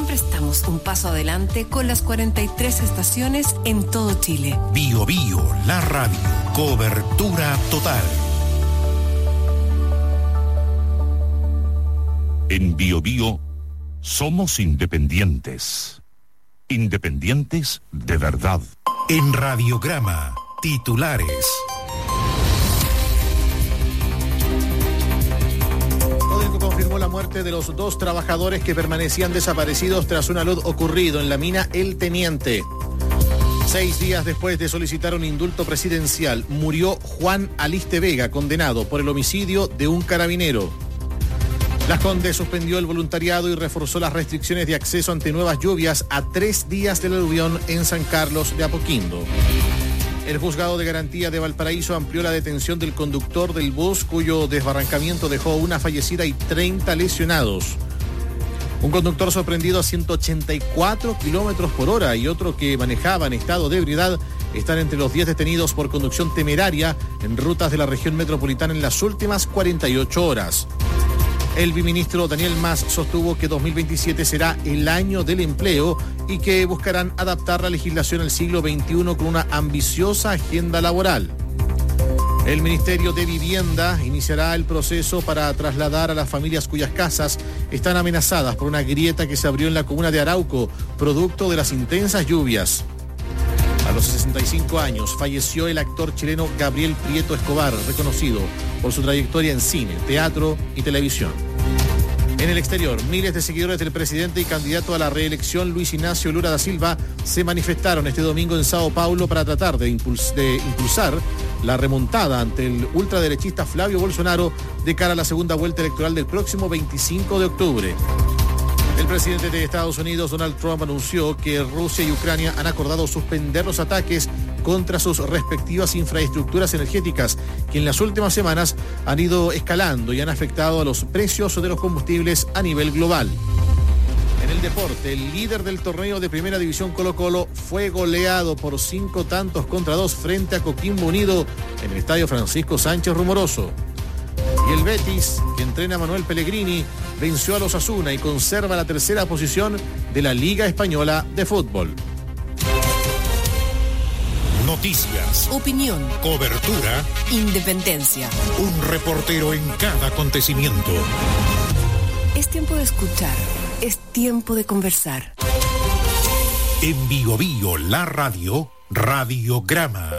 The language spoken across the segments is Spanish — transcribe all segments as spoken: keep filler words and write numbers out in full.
Siempre estamos un paso adelante con las cuarenta y tres estaciones en todo Chile. Bio Bio, la radio. Cobertura total. En Bio Bio somos independientes. Independientes de verdad. En Radiograma, titulares. Confirmó la muerte de los dos trabajadores que permanecían desaparecidos tras un alud ocurrido en la mina El Teniente. Seis días después de solicitar un indulto presidencial, murió Juan Aliste Vega, condenado por el homicidio de un carabinero. Las Condes suspendió el voluntariado y reforzó las restricciones de acceso ante nuevas lluvias a tres días del aluvión en San Carlos de Apoquindo. El juzgado de garantía de Valparaíso amplió la detención del conductor del bus, cuyo desbarrancamiento dejó una fallecida y treinta lesionados. Un conductor sorprendido a ciento ochenta y cuatro kilómetros por hora y otro que manejaba en estado de ebriedad están entre los diez detenidos por conducción temeraria en rutas de la región metropolitana en las últimas cuarenta y ocho horas. El viceministro Daniel Mas sostuvo que dos mil veintisiete será el año del empleo y que buscarán adaptar la legislación al siglo veintiuno con una ambiciosa agenda laboral. El Ministerio de Vivienda iniciará el proceso para trasladar a las familias cuyas casas están amenazadas por una grieta que se abrió en la comuna de Arauco, producto de las intensas lluvias. A los sesenta y cinco años falleció el actor chileno Gabriel Prieto Escobar, reconocido por su trayectoria en cine, teatro y televisión. En el exterior, miles de seguidores del presidente y candidato a la reelección Luis Ignacio Lula da Silva se manifestaron este domingo en Sao Paulo para tratar de, impuls- de impulsar la remontada ante el ultraderechista Flavio Bolsonaro de cara a la segunda vuelta electoral del próximo veinticinco de octubre. El presidente de Estados Unidos, Donald Trump, anunció que Rusia y Ucrania han acordado suspender los ataques contra sus respectivas infraestructuras energéticas, que en las últimas semanas han ido escalando y han afectado a los precios de los combustibles a nivel global. En el deporte, el líder del torneo de Primera División Colo-Colo fue goleado por cinco tantos contra dos frente a Coquimbo Unido en el estadio Francisco Sánchez Rumoroso. Y el Betis, que entrena a Manuel Pellegrini, venció a los Osasuna y conserva la tercera posición de la Liga Española de Fútbol. Noticias, Opinión, cobertura, independencia. un reportero en cada acontecimiento. Es tiempo de escuchar, es tiempo de conversar. En Bio Bio, la radio, Radiograma.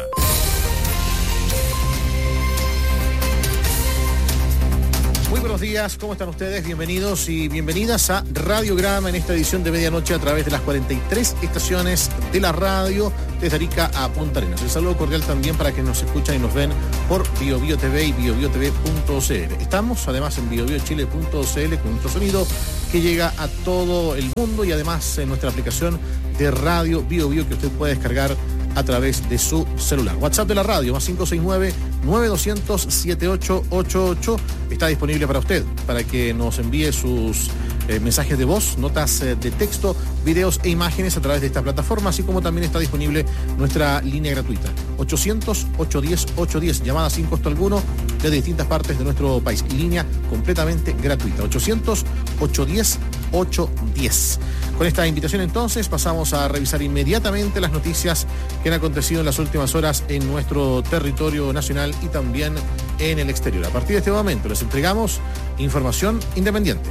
Muy buenos días, ¿cómo están ustedes? Bienvenidos y bienvenidas a Radiograma en esta edición de medianoche a través de las cuarenta y tres estaciones de la radio desde Arica a Punta Arenas. El saludo cordial también para que nos escuchan y nos ven por Bio Bio T V y bio bio t v punto c l. Estamos además en bio bio chile punto c l con nuestro sonido que llega a todo el mundo y además en nuestra aplicación de radio Bio Bio que usted puede descargar a través de su celular. WhatsApp de la radio, más cinco seis nueve, nueve dos cero cero, siete ocho ocho ocho. Está disponible para usted, para que nos envíe sus eh, mensajes de voz, notas eh, de texto, videos e imágenes a través de esta plataforma, así como también está disponible nuestra línea gratuita. ochocientos, ochocientos diez, ochocientos diez, llamadas sin costo alguno desde distintas partes de nuestro país. Línea completamente gratuita. ochocientos, ochocientos diez, ochocientos diez. Con esta invitación entonces pasamos a revisar inmediatamente las noticias que han acontecido en las últimas horas en nuestro territorio nacional y también en el exterior. A partir de este momento les entregamos información independiente.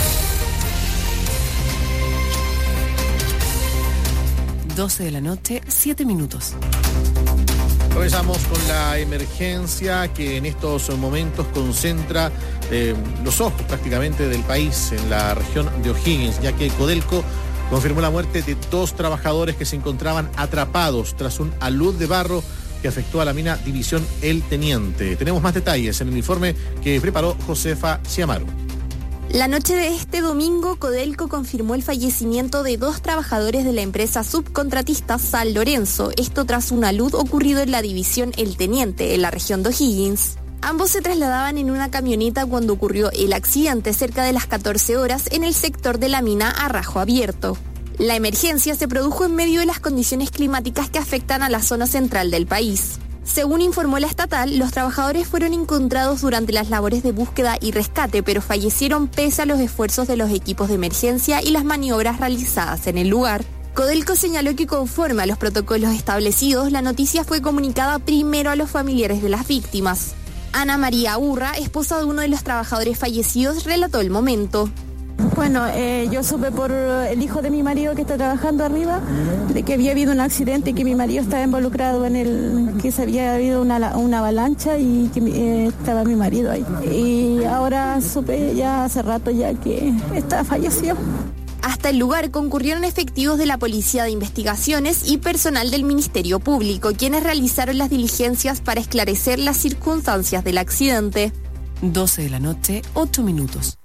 doce de la noche, siete minutos. Comenzamos con la emergencia que en estos momentos concentra eh, los ojos prácticamente del país en la región de O'Higgins, ya que Codelco confirmó la muerte de dos trabajadores que se encontraban atrapados tras un alud de barro que afectó a la mina División El Teniente. Tenemos más detalles en el informe que preparó Josefa Ciamaro. La noche de este domingo, Codelco confirmó el fallecimiento de dos trabajadores de la empresa subcontratista San Lorenzo, esto tras un alud ocurrido en la división El Teniente, en la región de O'Higgins. Ambos se trasladaban en una camioneta cuando ocurrió el accidente cerca de las catorce horas en el sector de la mina a Rajo Abierto. La emergencia se produjo en medio de las condiciones climáticas que afectan a la zona central del país. Según informó la estatal, los trabajadores fueron encontrados durante las labores de búsqueda y rescate, pero fallecieron pese a los esfuerzos de los equipos de emergencia y las maniobras realizadas en el lugar. Codelco señaló que conforme a los protocolos establecidos, la noticia fue comunicada primero a los familiares de las víctimas. Ana María Urra, esposa de uno de los trabajadores fallecidos, relató el momento. Bueno, eh, yo supe por el hijo de mi marido que está trabajando arriba de que había habido un accidente y que mi marido estaba involucrado en el, que se había habido una, una avalancha y que eh, estaba mi marido ahí. Y ahora supe ya hace rato ya que está fallecido. Hasta el lugar concurrieron efectivos de la Policía de Investigaciones y personal del Ministerio Público, quienes realizaron las diligencias para esclarecer las circunstancias del accidente. doce de la noche, ocho minutos.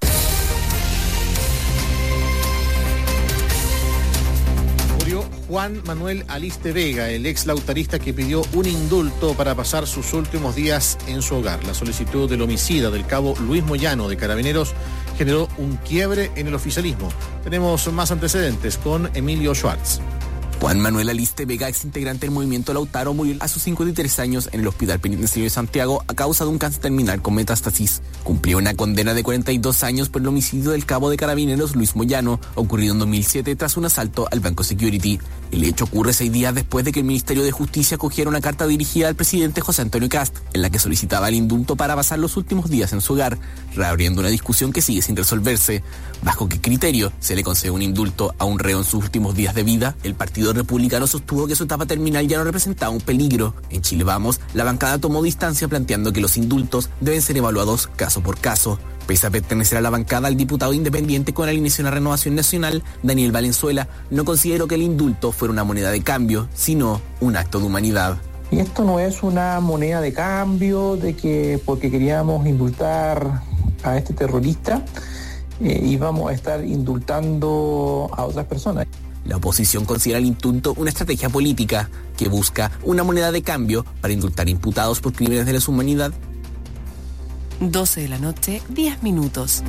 Juan Manuel Aliste Vega, el ex lautarista que pidió un indulto para pasar sus últimos días en su hogar. La solicitud del homicida del cabo Luis Moyano de Carabineros generó un quiebre en el oficialismo. Tenemos más antecedentes con Emilio Schwartz. Juan Manuel Aliste Vega, ex integrante del movimiento Lautaro, murió a sus cincuenta y tres años en el Hospital Penitenciario de Santiago a causa de un cáncer terminal con metástasis. Cumplió una condena de cuarenta y dos años por el homicidio del cabo de Carabineros Luis Moyano, ocurrido en dos mil siete tras un asalto al Banco Security. El hecho ocurre seis días después de que el Ministerio de Justicia acogiera una carta dirigida al presidente José Antonio Kast, en la que solicitaba el indulto para pasar los últimos días en su hogar, reabriendo una discusión que sigue sin resolverse. ¿Bajo qué criterio se le concede un indulto a un reo en sus últimos días de vida? El Partido Republicano sostuvo que su etapa terminal ya no representaba un peligro. En Chile Vamos, la bancada tomó distancia planteando que los indultos deben ser evaluados caso por caso. Pese a pertenecer a la bancada, el diputado independiente con alineación a Renovación Nacional, Daniel Valenzuela, no consideró que el indulto fuera una moneda de cambio, sino un acto de humanidad. Y esto no es una moneda de cambio de que porque queríamos indultar a este terrorista eh, íbamos a estar indultando a otras personas. La oposición considera el indulto una estrategia política que busca una moneda de cambio para indultar imputados por crímenes de lesa humanidad. doce de la noche, diez minutos.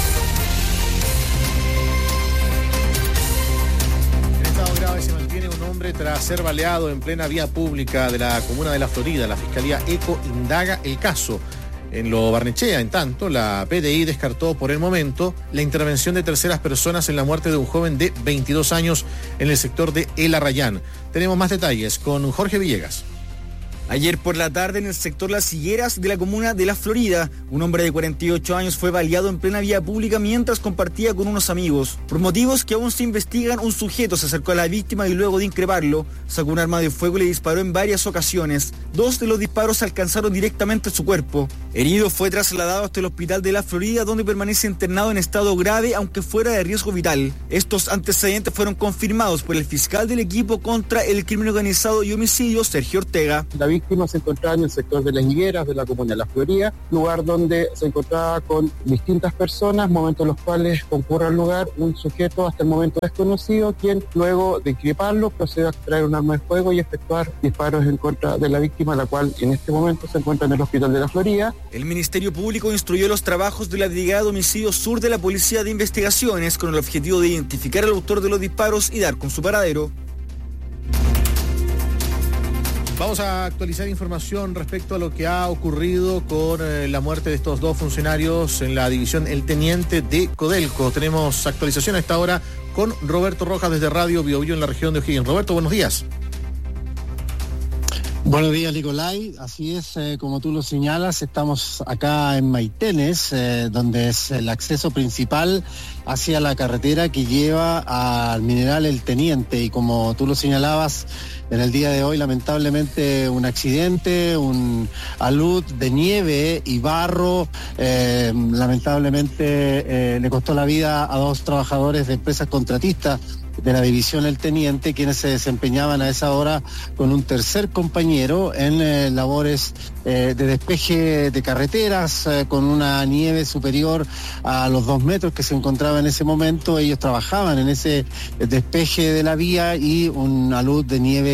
En estado grave se mantiene un hombre tras ser baleado en plena vía pública de la comuna de La Florida. La Fiscalía ECO indaga el caso. En Lo Barnechea, en tanto, la P D I descartó por el momento la intervención de terceras personas en la muerte de un joven de veintidós años en el sector de El Arrayán. Tenemos más detalles con Jorge Villegas. Ayer por la tarde en el sector Las Higueras de la comuna de La Florida, un hombre de cuarenta y ocho años fue baleado en plena vía pública mientras compartía con unos amigos. Por motivos que aún se investigan, un sujeto se acercó a la víctima y luego de increparlo, sacó un arma de fuego y le disparó en varias ocasiones. Dos de los disparos alcanzaron directamente su cuerpo. Herido fue trasladado hasta el hospital de La Florida, donde permanece internado en estado grave, aunque fuera de riesgo vital. Estos antecedentes fueron confirmados por el fiscal del equipo contra el crimen organizado y homicidio, Sergio Ortega. La víctima se encontraba en el sector de Las Higueras de la comuna de La Florida, lugar donde se encontraba con distintas personas, momentos en los cuales concurre al lugar un sujeto hasta el momento desconocido, quien luego de increparlo procede a extraer un arma de fuego y efectuar disparos en contra de la víctima, la cual en este momento se encuentra en el hospital de La Florida. El Ministerio Público instruyó los trabajos de la Brigada de Homicidio Sur de la Policía de Investigaciones con el objetivo de identificar al autor de los disparos y dar con su paradero. Vamos a actualizar información respecto a lo que ha ocurrido con eh, la muerte de estos dos funcionarios en la división El Teniente de Codelco. Tenemos actualización a esta hora con Roberto Rojas desde Radio Bio Bio en la región de O'Higgins. Roberto, buenos días. Buenos días, Nicolai. Así es, eh, como tú lo señalas, estamos acá en Maitenes, eh, donde es el acceso principal hacia la carretera que lleva al mineral El Teniente. Y como tú lo señalabas, en el día de hoy, lamentablemente, un accidente, un alud de nieve y barro, eh, lamentablemente eh, le costó la vida a dos trabajadores de empresas contratistas de la división El Teniente, quienes se desempeñaban a esa hora con un tercer compañero en eh, labores eh, de despeje de carreteras, eh, con una nieve superior a los dos metros que se encontraba en ese momento. Ellos trabajaban en ese despeje de la vía y un alud de nieve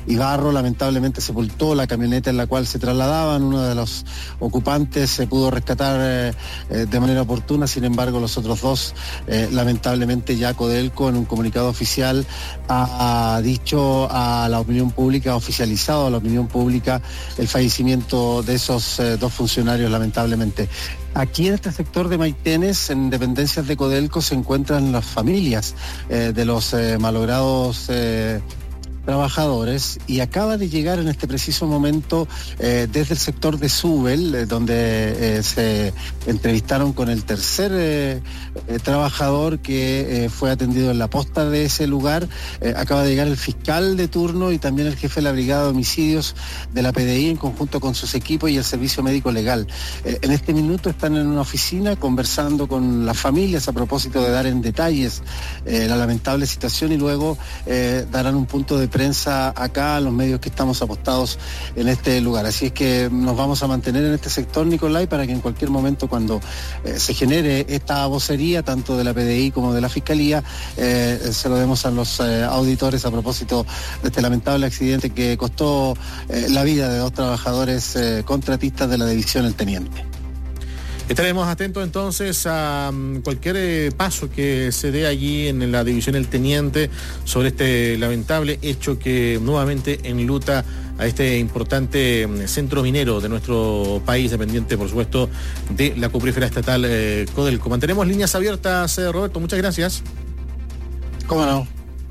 y barro. Lamentablemente sepultó la camioneta en la cual se trasladaban. Uno de los ocupantes se pudo rescatar eh, eh, de manera oportuna, sin embargo los otros dos, eh, lamentablemente ya Codelco en un comunicado oficial ha, ha dicho a la opinión pública, ha oficializado a la opinión pública el fallecimiento de esos eh, dos funcionarios, lamentablemente. Aquí en este sector de Maitenes, en dependencias de Codelco, se encuentran las familias eh, de los eh, malogrados eh, trabajadores, y acaba de llegar en este preciso momento eh, desde el sector de Subel, eh, donde eh, se entrevistaron con el tercer eh, eh, trabajador que eh, fue atendido en la posta de ese lugar. Eh, acaba de llegar el fiscal de turno y también el jefe de la brigada de homicidios de la P D I en conjunto con sus equipos y el servicio médico legal. Eh, en este minuto están en una oficina conversando con las familias a propósito de dar en detalles eh, la lamentable situación, y luego eh, darán un punto de prensa acá a los medios que estamos apostados en este lugar. Así es que nos vamos a mantener en este sector, Nicolai, para que en cualquier momento, cuando eh, se genere esta vocería, tanto de la P D I como de la Fiscalía, eh, se lo demos a los eh, auditores a propósito de este lamentable accidente que costó eh, la vida de dos trabajadores eh, contratistas de la división El Teniente. Estaremos atentos entonces a um, cualquier eh, paso que se dé allí en la división El Teniente sobre este lamentable hecho que nuevamente enluta a este importante um, centro minero de nuestro país, dependiente por supuesto de la cuprífera estatal eh, Codelco. Mantenemos líneas abiertas, eh, Roberto, muchas gracias. ¿Cómo no?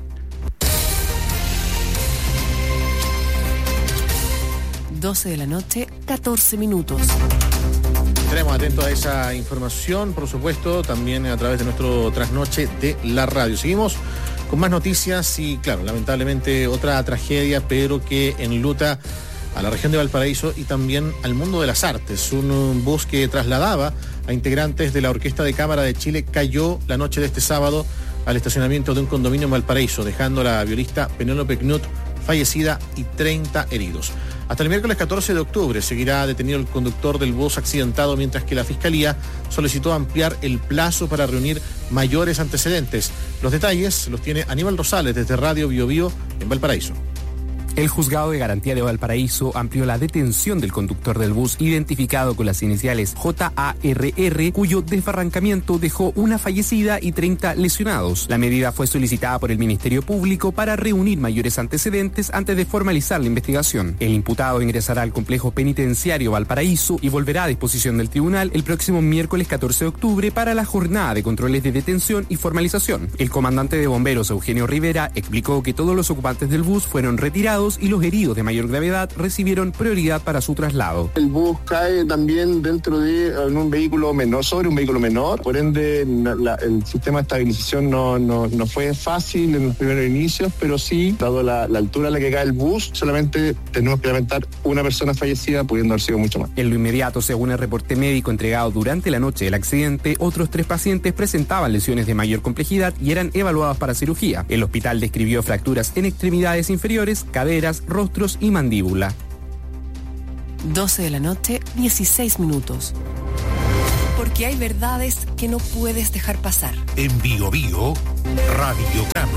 doce de la noche, catorce minutos. Estaremos atentos a esa información, por supuesto, también a través de nuestro trasnoche de la radio. Seguimos con más noticias y, claro, lamentablemente otra tragedia, pero que enluta a la región de Valparaíso y también al mundo de las artes. Un bus que trasladaba a integrantes de la Orquesta de Cámara de Chile cayó la noche de este sábado al estacionamiento de un condominio en Valparaíso, dejando a la violista Penélope Knut fallecida y treinta heridos. Hasta el miércoles catorce de octubre seguirá detenido el conductor del bus accidentado, mientras que la Fiscalía solicitó ampliar el plazo para reunir mayores antecedentes. Los detalles los tiene Aníbal Rosales desde Radio Bio Bio en Valparaíso. El Juzgado de Garantía de Valparaíso amplió la detención del conductor del bus identificado con las iniciales J A R R, cuyo desbarrancamiento dejó una fallecida y treinta lesionados. La medida fue solicitada por el Ministerio Público para reunir mayores antecedentes antes de formalizar la investigación. El imputado ingresará al complejo penitenciario Valparaíso y volverá a disposición del tribunal el próximo miércoles catorce de octubre para la jornada de controles de detención y formalización. El comandante de bomberos, Eugenio Rivera, explicó que todos los ocupantes del bus fueron retirados y los heridos de mayor gravedad recibieron prioridad para su traslado. El bus cae también dentro de en un vehículo menor, sobre un vehículo menor, por ende la, el sistema de estabilización no, no, no fue fácil en los primeros inicios, pero sí, dado la, la altura a la que cae el bus, solamente tenemos que lamentar una persona fallecida, pudiendo haber sido mucho más. En lo inmediato, según el reporte médico entregado durante la noche del accidente, otros tres pacientes presentaban lesiones de mayor complejidad y eran evaluados para cirugía. El hospital describió fracturas en extremidades inferiores, caderas, rostros y mandíbula. doce de la noche, dieciséis minutos. Porque hay verdades que no puedes dejar pasar. En Bio Bio, Radiograma.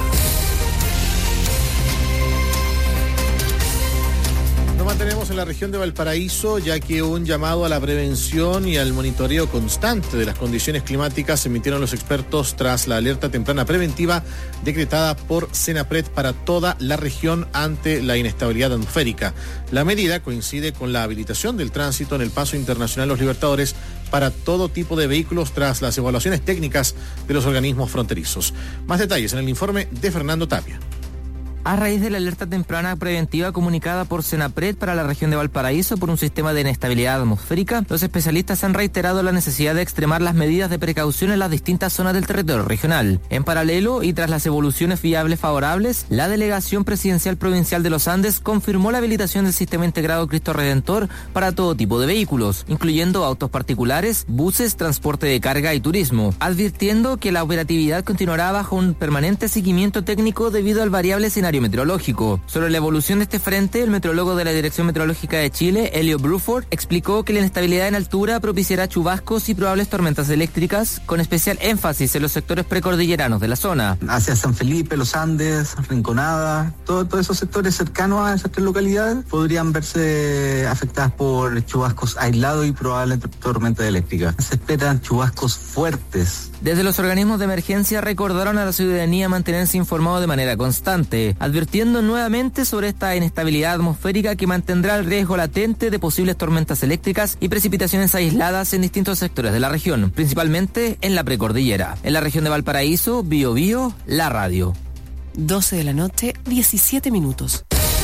Nos mantenemos en la región de Valparaíso, ya que un llamado a la prevención y al monitoreo constante de las condiciones climáticas se emitieron los expertos tras la alerta temprana preventiva decretada por Senapred para toda la región ante la inestabilidad atmosférica. La medida coincide con la habilitación del tránsito en el Paso Internacional Los Libertadores para todo tipo de vehículos tras las evaluaciones técnicas de los organismos fronterizos. Más detalles en el informe de Fernando Tapia. A raíz de la alerta temprana preventiva comunicada por Senapred para la región de Valparaíso por un sistema de inestabilidad atmosférica, los especialistas han reiterado la necesidad de extremar las medidas de precaución en las distintas zonas del territorio regional. En paralelo, y tras las evoluciones viables favorables, la Delegación Presidencial Provincial de los Andes confirmó la habilitación del sistema integrado Cristo Redentor para todo tipo de vehículos, incluyendo autos particulares, buses, transporte de carga y turismo, advirtiendo que la operatividad continuará bajo un permanente seguimiento técnico debido al variable escenario escenario meteorológico. Sobre la evolución de este frente, el meteorólogo de la Dirección Meteorológica de Chile, Elio Bruford, explicó que la inestabilidad en altura propiciará chubascos y probables tormentas eléctricas, con especial énfasis en los sectores precordilleranos de la zona. Hacia San Felipe, Los Andes, Rinconada, todo, todos esos sectores cercanos a esas tres localidades podrían verse afectadas por chubascos aislados y probables tormentas eléctricas. Se esperan chubascos fuertes. Desde los organismos de emergencia recordaron a la ciudadanía mantenerse informado de manera constante, advirtiendo nuevamente sobre esta inestabilidad atmosférica que mantendrá el riesgo latente de posibles tormentas eléctricas y precipitaciones aisladas en distintos sectores de la región, principalmente en la precordillera. En la región de Valparaíso, Bio Bio, la radio. doce de la noche, diecisiete minutos.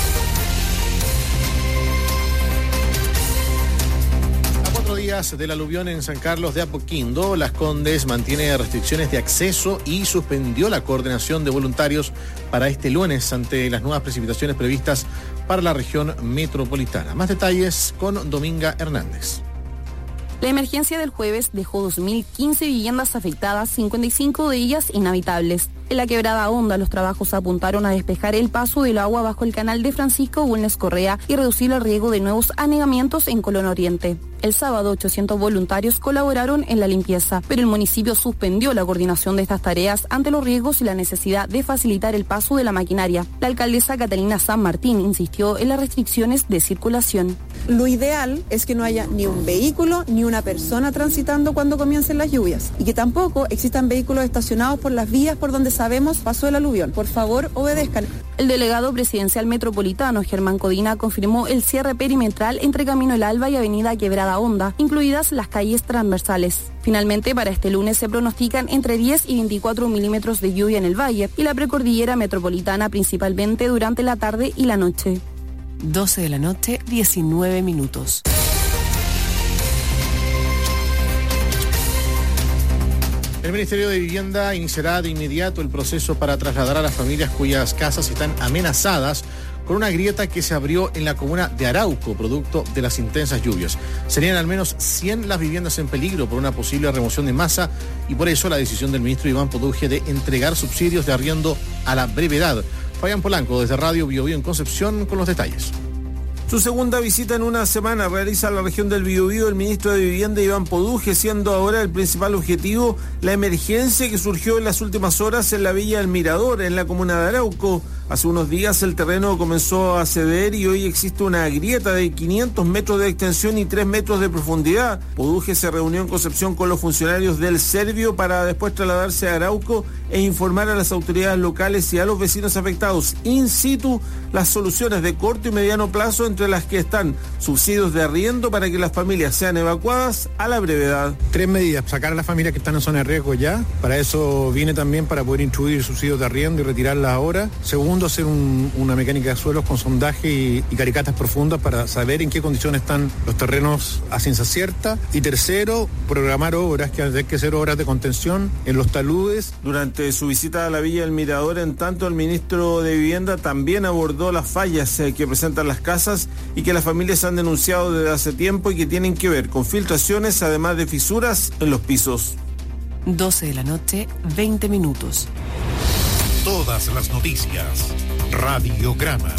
Días del aluvión en San Carlos de Apoquindo, Las Condes mantiene restricciones de acceso y suspendió la coordinación de voluntarios para este lunes ante las nuevas precipitaciones previstas para la región metropolitana. Más detalles con Dominga Hernández. La emergencia del jueves dejó dos mil quince viviendas afectadas, cincuenta y cinco de ellas inhabitables. En la Quebrada Honda, los trabajos apuntaron a despejar el paso del agua bajo el canal de Francisco Bulnes Correa y reducir el riesgo de nuevos anegamientos en Colón Oriente. El sábado, ochocientos voluntarios colaboraron en la limpieza, pero el municipio suspendió la coordinación de estas tareas ante los riesgos y la necesidad de facilitar el paso de la maquinaria. La alcaldesa Catalina San Martín insistió en las restricciones de circulación. Lo ideal es que no haya ni un vehículo ni una persona transitando cuando comiencen las lluvias y que tampoco existan vehículos estacionados por las vías por donde sabemos pasó el aluvión. Por favor, obedezcan. El delegado presidencial metropolitano, Germán Codina, confirmó el cierre perimetral entre Camino El Alba y Avenida Quebrada Honda, incluidas las calles transversales. Finalmente, para este lunes se pronostican entre diez y veinticuatro milímetros de lluvia en el valle y la precordillera metropolitana, principalmente durante la tarde y la noche. doce de la noche, diecinueve minutos. El Ministerio de Vivienda iniciará de inmediato el proceso para trasladar a las familias cuyas casas están amenazadas con una grieta que se abrió en la comuna de Arauco, producto de las intensas lluvias. Serían al menos cien las viviendas en peligro por una posible remoción de masa y por eso la decisión del ministro Iván Poduje de entregar subsidios de arriendo a la brevedad. Fabián Polanco, desde Radio Bio Bio en Concepción, con los detalles. Su segunda visita en una semana realiza la región del Biobío el ministro de Vivienda Iván Poduje, siendo ahora el principal objetivo la emergencia que surgió en las últimas horas en la Villa del Mirador, en la comuna de Arauco. Hace unos días el terreno comenzó a ceder y hoy existe una grieta de quinientos metros de extensión y tres metros de profundidad. Poduje se reunió en Concepción con los funcionarios del Servio para después trasladarse a Arauco e informar a las autoridades locales y a los vecinos afectados in situ las soluciones de corto y mediano plazo, entre las que están subsidios de arriendo para que las familias sean evacuadas a la brevedad. Tres medidas: sacar a las familias que están en zona de riesgo ya, para eso viene también para poder instruir subsidios de arriendo y retirarlas ahora. Segundo, hacer un, una mecánica de suelos con sondaje y, y caricatas profundas para saber en qué condiciones están los terrenos a ciencia cierta. Y tercero, programar obras, que hay que hacer obras de contención en los taludes. Durante su visita a la Villa del Mirador, en tanto, el ministro de Vivienda también abordó las fallas eh, que presentan las casas y que las familias han denunciado desde hace tiempo y que tienen que ver con filtraciones, además de fisuras en los pisos. doce de la noche, veinte minutos. Todas las noticias. Radiograma.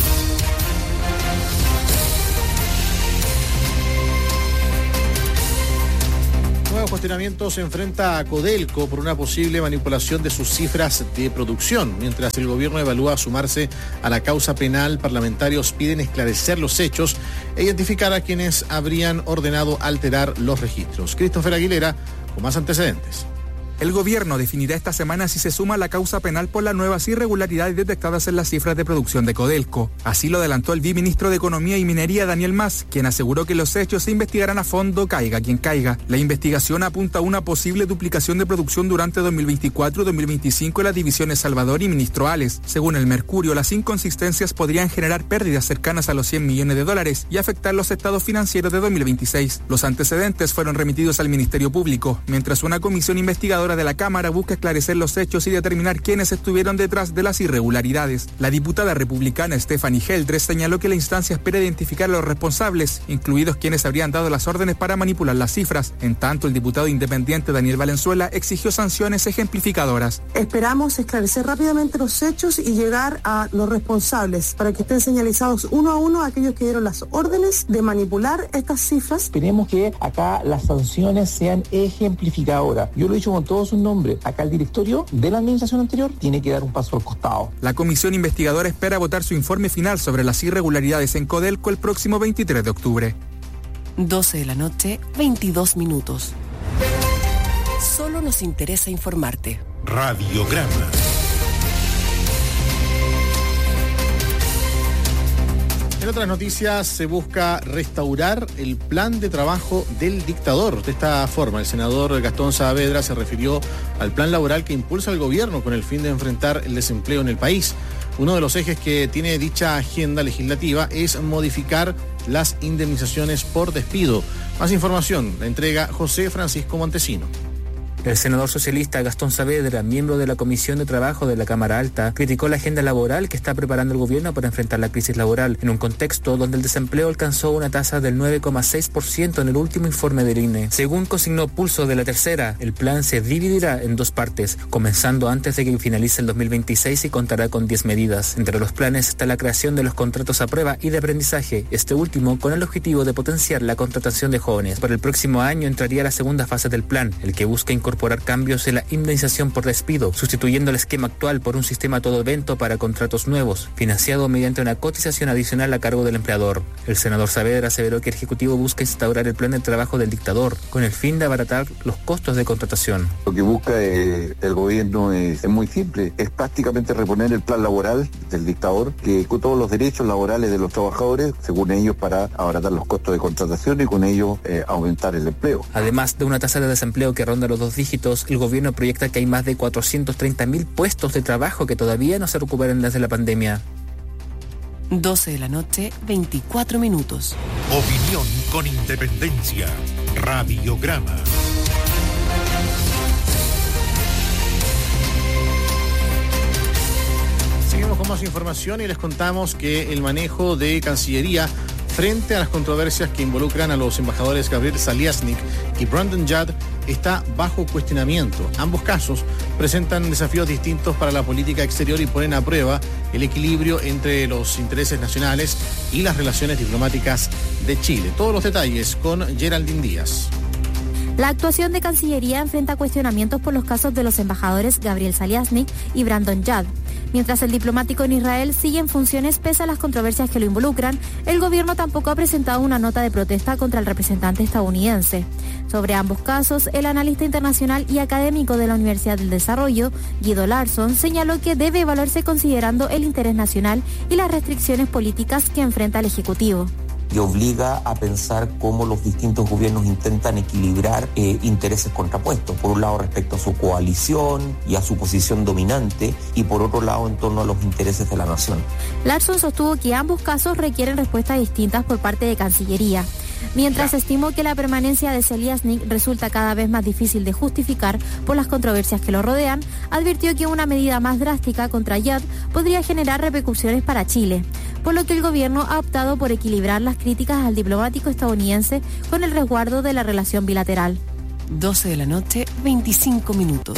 Nuevo cuestionamiento se enfrenta a Codelco por una posible manipulación de sus cifras de producción. Mientras el gobierno evalúa sumarse a la causa penal, parlamentarios piden esclarecer los hechos e identificar a quienes habrían ordenado alterar los registros. Christopher Aguilera, con más antecedentes. El gobierno definirá esta semana si se suma a la causa penal por las nuevas irregularidades detectadas en las cifras de producción de Codelco. Así lo adelantó el viceministro de Economía y Minería, Daniel Mas, quien aseguró que los hechos se investigarán a fondo, caiga quien caiga. La investigación apunta a una posible duplicación de producción durante dos mil veinticuatro y dos mil veinticinco en las divisiones Salvador y Ministro Ales. Según el Mercurio, las inconsistencias podrían generar pérdidas cercanas a los cien millones de dólares y afectar los estados financieros de dos mil veintiséis. Los antecedentes fueron remitidos al Ministerio Público, mientras una comisión investigadora investigadora de la Cámara busca esclarecer los hechos y determinar quiénes estuvieron detrás de las irregularidades. La diputada republicana Stephanie Heldres señaló que la instancia espera identificar a los responsables, incluidos quienes habrían dado las órdenes para manipular las cifras. En tanto, el diputado independiente Daniel Valenzuela exigió sanciones ejemplificadoras. Esperamos esclarecer rápidamente los hechos y llegar a los responsables para que estén señalizados uno a uno aquellos que dieron las órdenes de manipular estas cifras. Esperemos que acá las sanciones sean ejemplificadoras. Yo lo he dicho con todos sus nombres. Acá el directorio de la administración anterior tiene que dar un paso al costado. La comisión investigadora espera votar su informe final sobre las irregularidades en Codelco el próximo veintitrés de octubre. doce de la noche, veintidós minutos. Solo nos interesa informarte. Radiograma. En otras noticias, se busca restaurar el plan de trabajo del dictador. De esta forma, el senador Gastón Saavedra se refirió al plan laboral que impulsa el gobierno con el fin de enfrentar el desempleo en el país. Uno de los ejes que tiene dicha agenda legislativa es modificar las indemnizaciones por despido. Más información la entrega José Francisco Montesino. El senador socialista Gastón Saavedra, miembro de la Comisión de Trabajo de la Cámara Alta, criticó la agenda laboral que está preparando el gobierno para enfrentar la crisis laboral, en un contexto donde el desempleo alcanzó una tasa del nueve coma seis por ciento en el último informe del I N E. Según consignó Pulso de la Tercera, el plan se dividirá en dos partes, comenzando antes de que finalice el dos mil veintiséis y contará con diez medidas. Entre los planes está la creación de los contratos a prueba y de aprendizaje, este último con el objetivo de potenciar la contratación de jóvenes. Para el próximo año entraría la segunda fase del plan, el que busca incorporar incorporar cambios en la indemnización por despido, sustituyendo el esquema actual por un sistema todo evento para contratos nuevos, financiado mediante una cotización adicional a cargo del empleador. El senador Saavedra aseveró que el Ejecutivo busca instaurar el plan de trabajo del dictador, con el fin de abaratar los costos de contratación. Lo que busca eh, el gobierno es, es muy simple, es prácticamente reponer el plan laboral del dictador, que con todos los derechos laborales de los trabajadores, según ellos, para abaratar los costos de contratación y con ello eh, aumentar el empleo. Además de una tasa de desempleo que ronda los dos dígitos, el gobierno proyecta que hay más de cuatrocientos treinta mil puestos de trabajo que todavía no se recuperan desde la pandemia. doce de la noche, veinticuatro minutos. Opinión con independencia. Radiograma. Seguimos con más información y les contamos que el manejo de Cancillería frente a las controversias que involucran a los embajadores Gabriel Saliasnik y Brandon Judd está bajo cuestionamiento. Ambos casos presentan desafíos distintos para la política exterior y ponen a prueba el equilibrio entre los intereses nacionales y las relaciones diplomáticas de Chile. Todos los detalles con Geraldine Díaz. La actuación de Cancillería enfrenta cuestionamientos por los casos de los embajadores Gabriel Saliasnik y Brandon Judd. Mientras el diplomático en Israel sigue en funciones pese a las controversias que lo involucran, el gobierno tampoco ha presentado una nota de protesta contra el representante estadounidense. Sobre ambos casos, el analista internacional y académico de la Universidad del Desarrollo, Guido Larsson, señaló que debe evaluarse considerando el interés nacional y las restricciones políticas que enfrenta el Ejecutivo. Y obliga a pensar cómo los distintos gobiernos intentan equilibrar eh, intereses contrapuestos. Por un lado respecto a su coalición y a su posición dominante, y por otro lado en torno a los intereses de la nación. Larsson sostuvo que ambos casos requieren respuestas distintas por parte de Cancillería. Mientras estimó que la permanencia de Saliasnik resulta cada vez más difícil de justificar por las controversias que lo rodean, advirtió que una medida más drástica contra Judd podría generar repercusiones para Chile, por lo que el gobierno ha optado por equilibrar las críticas al diplomático estadounidense con el resguardo de la relación bilateral. doce de la noche, veinticinco minutos.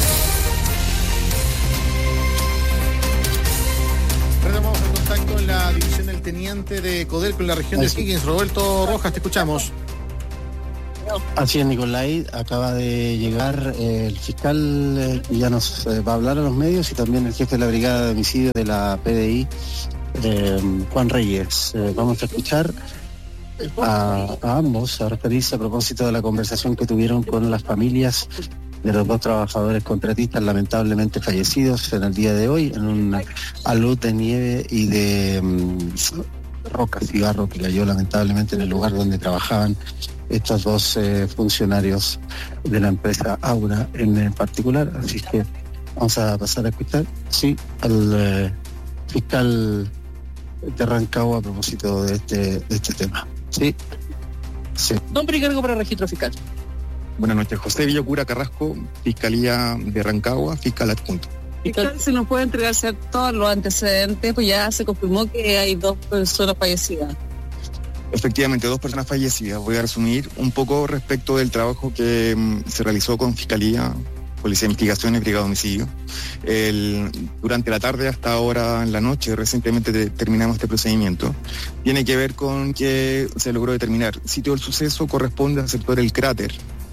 Retomamos el contacto en la división del teniente de Codelco en la región de Higgins. Roberto Rojas, te escuchamos. Así es, Nicolai. Acaba de llegar eh, el fiscal eh, que ya nos eh, va a hablar a los medios, y también el jefe de la brigada de homicidio de la P D I, eh, Juan Reyes. Eh, vamos a escuchar a, a ambos a referirse a propósito de la conversación que tuvieron con las familias de los dos trabajadores contratistas lamentablemente fallecidos en el día de hoy en una alud de nieve y de um, rocas y barro que cayó lamentablemente en el lugar donde trabajaban estos dos eh, funcionarios de la empresa Aura en particular. Así que vamos a pasar a escuchar sí al eh, fiscal de Rancagua a propósito de este, de este tema. Sí, sí. Nombre y cargo para registro fiscal. Buenas noches, José Villocura Carrasco, Fiscalía de Rancagua, fiscal adjunto. Fiscal, si nos puede entregarse todos los antecedentes, pues ya se confirmó que hay dos personas fallecidas. Efectivamente, dos personas fallecidas. Voy a resumir un poco respecto del trabajo que um, se realizó con Fiscalía, Policía de Investigaciones, Brigada de Homicidio. El, durante la tarde hasta ahora en la noche, recientemente de, terminamos este procedimiento. Tiene que ver con que se logró determinar. El sitio del suceso corresponde al sector El Cráter.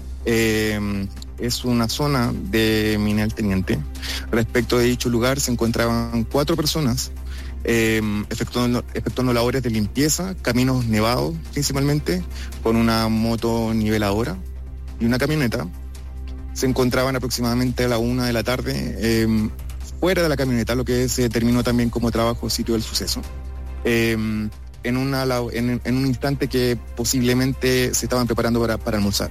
Eh, es una zona de Mina El Teniente. Respecto de dicho lugar se encontraban cuatro personas eh, efectuando, efectuando labores de limpieza, caminos nevados principalmente, con una moto niveladora y una camioneta. Se encontraban aproximadamente a la una de la tarde eh, fuera de la camioneta, lo que se determinó también como trabajo sitio del suceso. Eh, en, una, en, en un instante que posiblemente se estaban preparando para, para almorzar.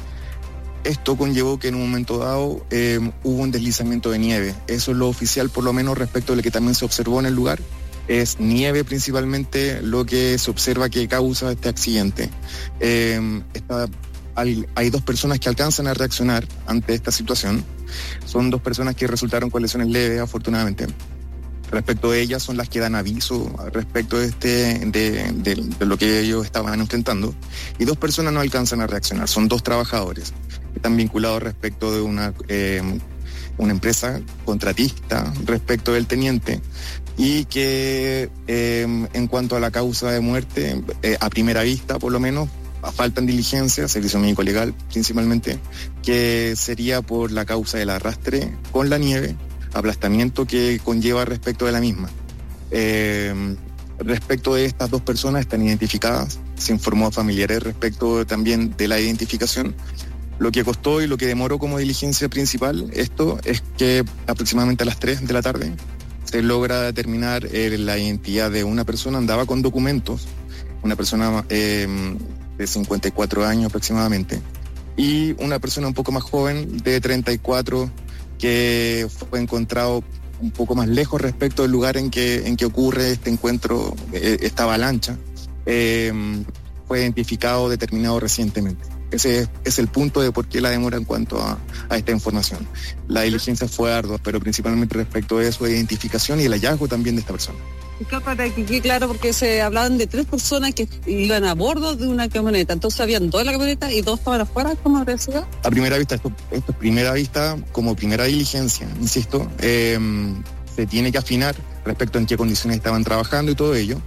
Esto conllevó que en un momento dado eh, hubo un deslizamiento de nieve. Eso es lo oficial, por lo menos respecto a lo que también se observó en el lugar. Es nieve principalmente lo que se observa que causa este accidente. Eh, esta, hay, hay dos personas que alcanzan a reaccionar ante esta situación. Son dos personas que resultaron con lesiones leves, afortunadamente. Respecto de ellas son las que dan aviso respecto de, este, de, de, de lo que ellos estaban enfrentando. Y dos personas no alcanzan a reaccionar. Son dos trabajadores que están vinculados respecto de una, eh, una empresa contratista respecto del teniente y que eh, en cuanto a la causa de muerte, eh, a primera vista por lo menos, faltan diligencias, servicio médico legal principalmente, que sería por la causa del arrastre con la nieve, aplastamiento que conlleva respecto de la misma. Eh, respecto de estas dos personas están identificadas, se informó a familiares respecto también de la identificación. Lo que costó y lo que demoró como diligencia principal esto es que aproximadamente a las tres de la tarde se logra determinar eh, la identidad de una persona, andaba con documentos, una persona eh, de cincuenta y cuatro años aproximadamente, y una persona un poco más joven de treinta y cuatro que fue encontrado un poco más lejos respecto del lugar en que, en que ocurre este encuentro, eh, esta avalancha, eh, fue identificado, determinado recientemente. Ese es, es el punto de por qué la demora en cuanto a, a esta información. La diligencia fue ardua, pero principalmente respecto de su identificación y el hallazgo también de esta persona. Para que quede claro, porque se hablaban de tres personas que iban a bordo de una camioneta, entonces habían dos en la camioneta y dos estaban afuera, ¿cómo decía? A primera vista, esto, esto es primera vista, como primera diligencia, insisto, eh, se tiene que afinar respecto a en qué condiciones estaban trabajando y todo ello,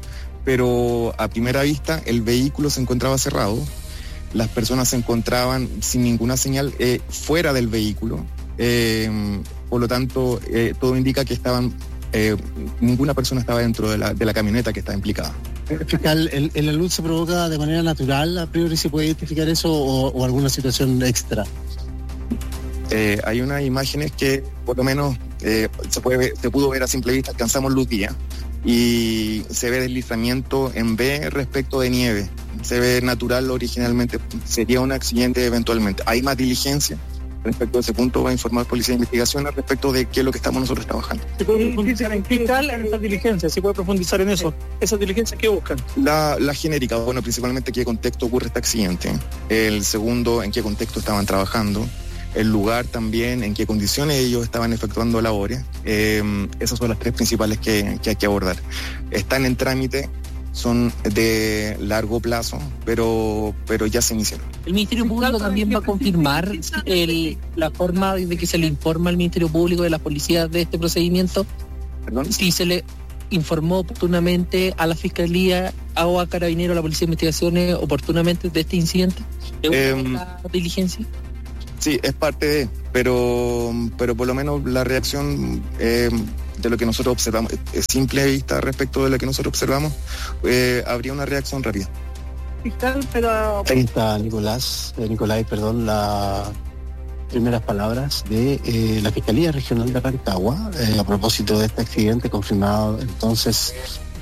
pero a primera vista el vehículo se encontraba cerrado, las personas se encontraban sin ninguna señal eh, fuera del vehículo, eh, por lo tanto eh, todo indica que estaban Eh, ninguna persona estaba dentro de la, de la camioneta que está implicada. Fiscal, ¿el, el alud se provoca de manera natural? ¿A priori se puede identificar eso o, o alguna situación extra? Eh, hay unas imágenes que por lo menos eh, se, puede ver, se pudo ver a simple vista, alcanzamos luz día y se ve deslizamiento en B respecto de nieve. Se ve natural originalmente, sería un accidente eventualmente. Hay más diligencia. Respecto a ese punto va a informar Policía de Investigaciones respecto de qué es lo que estamos nosotros trabajando. ¿Se puede profundizar en qué tal en esas diligencias? ¿Se puede profundizar en eso? ¿Esas diligencias qué buscan? La, la genérica, bueno, principalmente en qué contexto ocurre este accidente. El segundo, en qué contexto estaban trabajando. El lugar también, en qué condiciones ellos estaban efectuando labores. Eh, esas son las tres principales que, que hay que abordar. Están en trámite, son de largo plazo, pero, pero ya se iniciaron. ¿El Ministerio Público también va a confirmar el, la forma de que se le informa al Ministerio Público de la policía de este procedimiento? ¿Perdón? Si se le informó oportunamente a la Fiscalía o a Carabineros, a la Policía de Investigaciones, oportunamente de este incidente, ¿de eh, la diligencia? Sí, es parte de, pero, pero por lo menos la reacción eh, de lo que nosotros observamos, es simple vista respecto de lo que nosotros observamos, eh, habría una reacción rápida. Fiscal, pero... Ahí está Nicolás, eh, Nicolás, perdón, las primeras palabras de eh, la Fiscalía Regional de Rancagua eh, a propósito de este accidente confirmado entonces